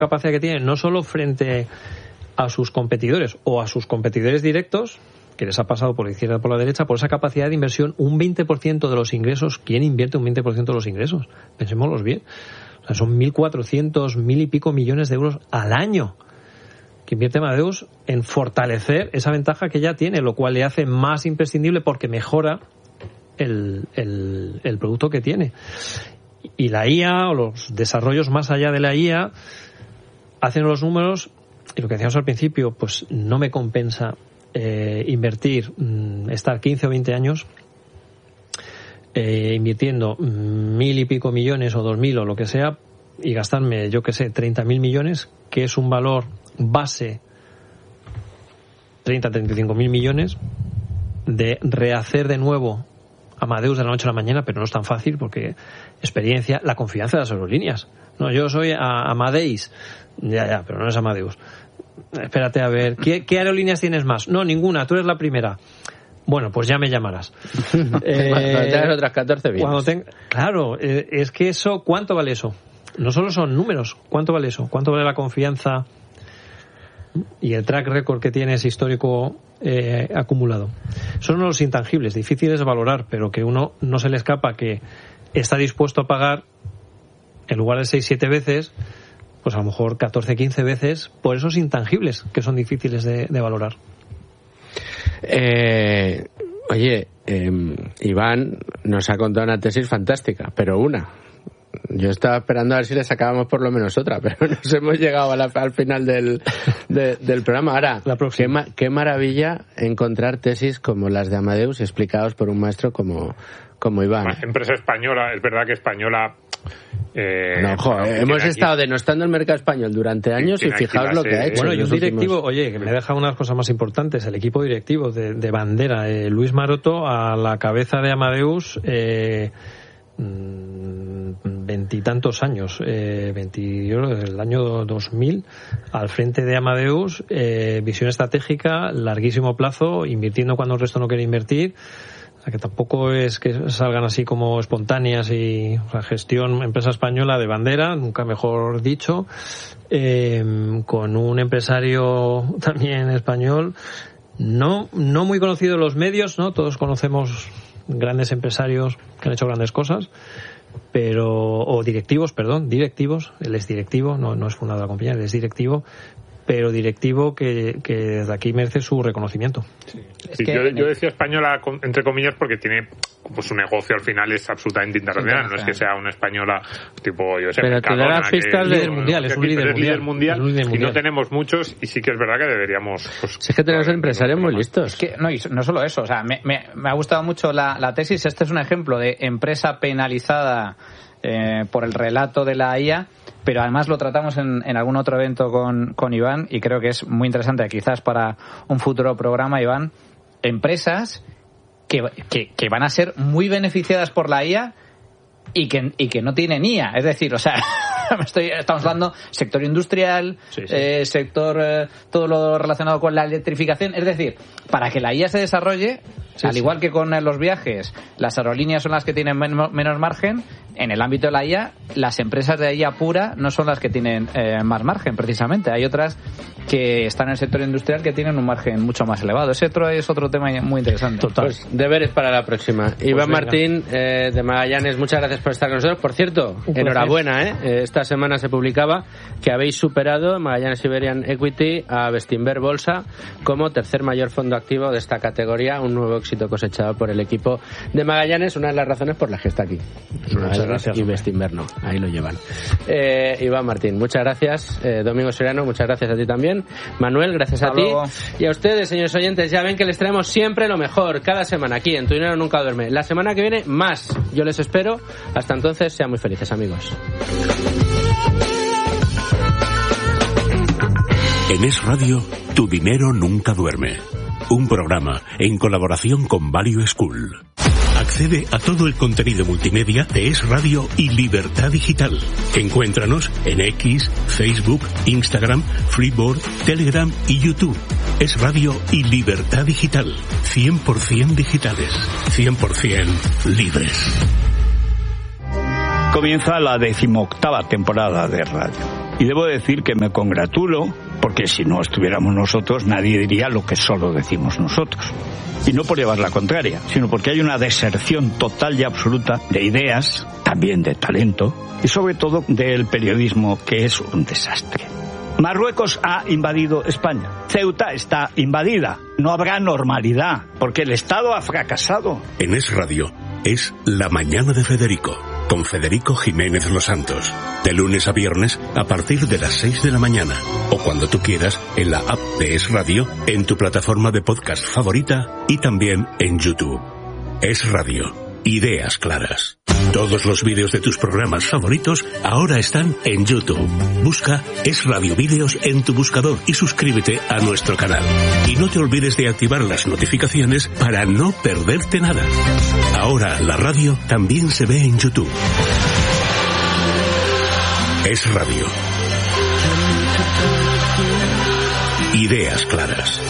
capacidad que tiene, no solo frente a sus competidores o a sus competidores directos, que les ha pasado por la izquierda o por la derecha, por esa capacidad de inversión, un 20% de los ingresos. ¿Quién invierte un 20% de los ingresos? Pensémoslos bien. O sea, son 1.400, 1.000 y pico millones de euros al año que invierte Amadeus en fortalecer esa ventaja que ya tiene, lo cual le hace más imprescindible porque mejora el producto que tiene. Y la IA o los desarrollos más allá de la IA hacen los números, y lo que decíamos al principio, pues no me compensa invertir, estar 15 o 20 años invirtiendo 1.000 y pico millones o 2.000 o lo que sea y gastarme, yo que sé, 30.000 millones, que es un valor base, 35.000 millones, de rehacer de nuevo Amadeus de la noche a la mañana, pero no es tan fácil porque experiencia, la confianza de las aerolíneas. No, yo soy Amadeus, ya, pero no es Amadeus. Espérate a ver, ¿qué aerolíneas tienes más? No, ninguna, tú eres la primera. Bueno, pues ya me llamarás. Cuando tengas otras 14 vienes. Claro, es que eso, ¿cuánto vale eso? No solo son números, ¿cuánto vale eso? ¿Cuánto vale la confianza y el track record que tienes histórico acumulado? Son los intangibles, difíciles de valorar, pero que uno no se le escapa que está dispuesto a pagar, en lugar de 6-7 veces, pues a lo mejor 14-15 veces por esos intangibles que son difíciles de valorar. Oye, Iván nos ha contado una tesis fantástica, pero una. Yo estaba esperando a ver si le sacábamos por lo menos otra, pero nos hemos llegado al final del programa. Ahora, qué maravilla encontrar tesis como las de Amadeus explicados por un maestro como Iván. Empresa española, es verdad que española... hemos estado denostando el mercado español durante años y fijaos lo que ha hecho. Bueno, y un directivo, oye, que me deja unas cosas más importantes, el equipo directivo de Bandera, Luis Maroto a la cabeza de Amadeus, veintitantos años, desde el año 2000 al frente de Amadeus, visión estratégica, larguísimo plazo, invirtiendo cuando el resto no quiere invertir. Que tampoco es que salgan así como espontáneas y, o sea, gestión empresa española de Bandera, nunca mejor dicho, con un empresario también español, no muy conocido en los medios, ¿no? Todos conocemos grandes empresarios que han hecho grandes cosas, pero directivos, él es directivo, no es fundador de la compañía, él es directivo, pero directivo que desde aquí merece su reconocimiento. Sí. Yo decía española entre comillas porque tiene, pues su negocio al final es absolutamente internacional, no es que sea una española tipo, yo sé, pero te da las pistas líder mundial, es un líder mundial y no tenemos muchos, y sí que es verdad que deberíamos, pues, es que tenemos empresarios muy listos. Es que no solo eso, o sea, me ha gustado mucho la tesis. Este es un ejemplo de empresa penalizada por el relato de la IA, pero además lo tratamos en algún otro evento con Iván, y creo que es muy interesante, quizás para un futuro programa, Iván, empresas que van a ser muy beneficiadas por la IA y que no tienen IA, es decir, o sea, estamos hablando sector industrial, sector todo lo relacionado con la electrificación, es decir, para que la IA se desarrolle, al igual que con los viajes, las aerolíneas son las que tienen menos margen. En el ámbito de la IA, las empresas de IA pura no son las que tienen más margen, precisamente. Hay otras que están en el sector industrial que tienen un margen mucho más elevado. Ese es otro tema muy interesante. Total. Pues deberes para la próxima. Pues Iván Martín, de Magallanes, muchas gracias por estar con nosotros. Por cierto, enhorabuena, esta semana se publicaba que habéis superado Magallanes Iberian Equity a Bestinver Bolsa como tercer mayor fondo activo de esta categoría, un nuevo éxito cosechado por el equipo de Magallanes, una de las razones por las que está aquí. Muchas gracias. Y Bestinver no, ahí lo llevan. Iván Martín, muchas gracias. Domingo Soriano, muchas gracias a ti también. Manuel, gracias a ti. Y a ustedes, señores oyentes, ya ven que les traemos siempre lo mejor, cada semana aquí en Tu Dinero Nunca Duerme. La semana que viene, más. Yo les espero. Hasta entonces, sean muy felices, amigos. En Es Radio, Tu Dinero Nunca Duerme. Un programa en colaboración con Value School. Accede a todo el contenido multimedia de Es Radio y Libertad Digital. Encuéntranos en X, Facebook, Instagram, Freeboard, Telegram y YouTube. Es Radio y Libertad Digital. 100% digitales. 100% libres. Comienza la 18ª temporada de radio. Y debo decir que me congratulo, porque si no estuviéramos nosotros, nadie diría lo que solo decimos nosotros. Y no por llevar la contraria, sino porque hay una deserción total y absoluta de ideas, también de talento, y sobre todo del periodismo, que es un desastre. Marruecos ha invadido España. Ceuta está invadida. No habrá normalidad, porque el Estado ha fracasado. En Es Radio es La Mañana de Federico, con Federico Jiménez Los Santos. De lunes a viernes a partir de las 6 de la mañana. O cuando tú quieras en la app de Es Radio, en tu plataforma de podcast favorita y también en YouTube. Es Radio. Ideas claras. Todos los vídeos de tus programas favoritos ahora están en YouTube. Busca Es Radio Vídeos en tu buscador y suscríbete a nuestro canal. Y no te olvides de activar las notificaciones para no perderte nada. Ahora la radio también se ve en YouTube. Es Radio. Ideas claras.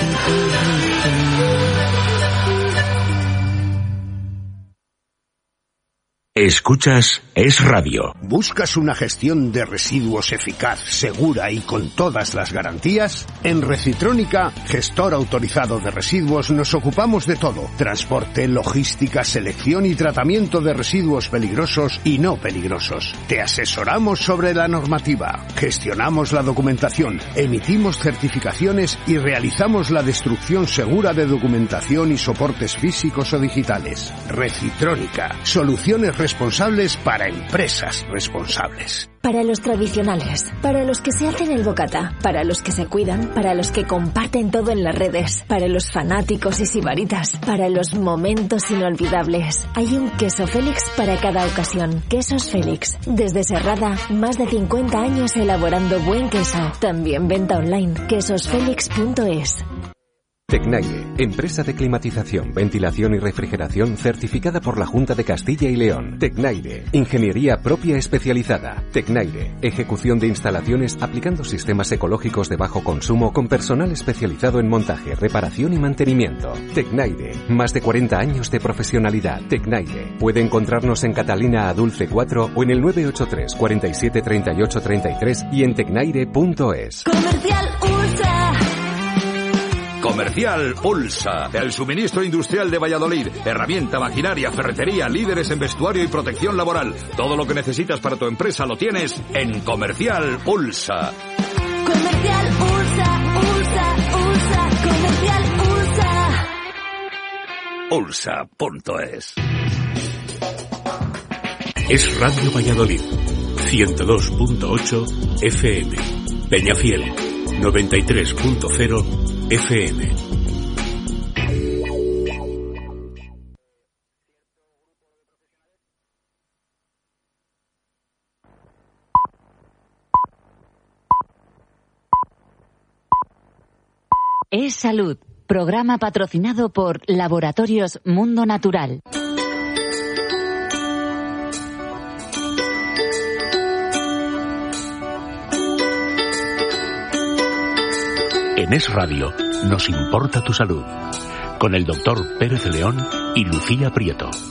Escuchas Es Radio. ¿Buscas una gestión de residuos eficaz, segura y con todas las garantías? En Recitrónica, gestor autorizado de residuos, nos ocupamos de todo. Transporte, logística, selección y tratamiento de residuos peligrosos y no peligrosos. Te asesoramos sobre la normativa, gestionamos la documentación, emitimos certificaciones y realizamos la destrucción segura de documentación y soportes físicos o digitales. Recitrónica, soluciones responsables para empresas responsables. Para los tradicionales, para los que se hacen el bocata, para los que se cuidan, para los que comparten todo en las redes, para los fanáticos y sibaritas, para los momentos inolvidables. Hay un queso Félix para cada ocasión. Quesos Félix. Desde Serrada, más de 50 años elaborando buen queso. También venta online. quesosfelix.es. Tecnaire, empresa de climatización, ventilación y refrigeración certificada por la Junta de Castilla y León. Tecnaire, ingeniería propia especializada. Tecnaire, ejecución de instalaciones aplicando sistemas ecológicos de bajo consumo con personal especializado en montaje, reparación y mantenimiento. Tecnaire, más de 40 años de profesionalidad. Tecnaire, puede encontrarnos en Catalina Adulce 4 o en el 983 47 38 33 y en tecnaire.es. Comercial Ulsa. Comercial Ulsa, el suministro industrial de Valladolid, herramienta, maquinaria, ferretería, líderes en vestuario y protección laboral. Todo lo que necesitas para tu empresa lo tienes en Comercial Ulsa. Comercial Ulsa, Ulsa, Ulsa, Comercial Ulsa. Ulsa.es. Es Radio Valladolid, 102.8 FM. Peñafiel, 93.0 FM. Es Salud, programa patrocinado por Laboratorios Mundo Natural. En Es Radio nos importa tu salud, con el doctor Pérez León y Lucía Prieto.